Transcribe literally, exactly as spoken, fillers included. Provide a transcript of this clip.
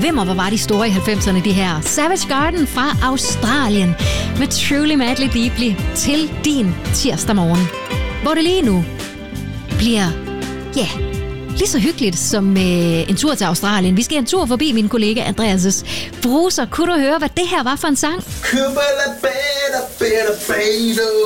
Glimmer, hvor var de store i halvfemserne, de her. Savage Garden fra Australien med Truly Madly Deeply til din tirsdag morgen. Hvor det lige nu bliver, ja, yeah, lige så hyggeligt som øh, en tur til Australien. Vi skal en tur forbi min kollega Andreas' bruser. Kunne du høre, hvad det her var for en sang?